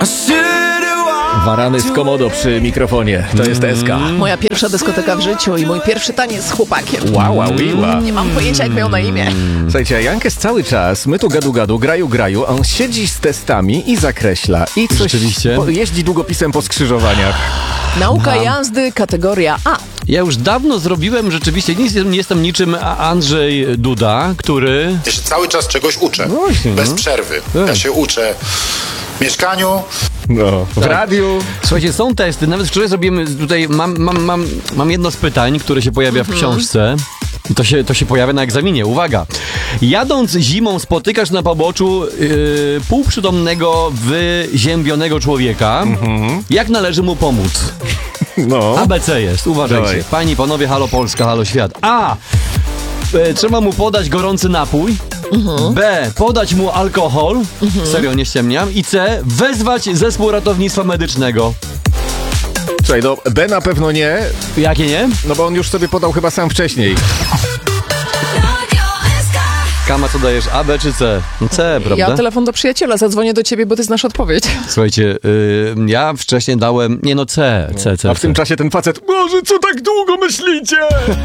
Warany z Komodo przy mikrofonie. To jest SK. Moja pierwsza dyskoteka w życiu i mój pierwszy taniec z chłopakiem. Wiła. Nie mam pojęcia, jak miał na imię. Słuchajcie, Jankes cały czas, my tu gadu, graju, a on siedzi z testami i zakreśla. I coś Rzeczywiście. jeździ długopisem po skrzyżowaniach. Nauka jazdy, kategoria A. Ja już dawno zrobiłem, rzeczywiście, nie jestem niczym Andrzej Duda, który... Ja się cały czas czegoś uczę. Właśnie, Bez przerwy. Ja się uczę w mieszkaniu. No, w radiu. Słuchajcie, są testy, nawet wczoraj zrobimy tutaj, mam jedno z pytań, które się pojawia w książce. To się pojawia na egzaminie. Uwaga. Jadąc zimą spotykasz na poboczu półprzytomnego, wyziębionego człowieka. Jak należy mu pomóc? No. ABC jest, uważajcie. Dawaj. Panie, panowie, halo Polska, halo świat. A. Trzeba mu podać gorący napój. B. Podać mu alkohol. Serio, nie ściemniam. I C. Wezwać zespół ratownictwa medycznego. Słuchaj, no B na pewno nie, Jakie nie? no bo on już sobie podał chyba sam wcześniej. Kama, co dajesz? A, B czy C? No C, prawda? Ja telefon do przyjaciela, zadzwonię do ciebie, bo ty znasz odpowiedź. Słuchajcie, ja wcześniej dałem... Nie no, C. A w tym czasie ten facet, Boże, co tak długo myślicie?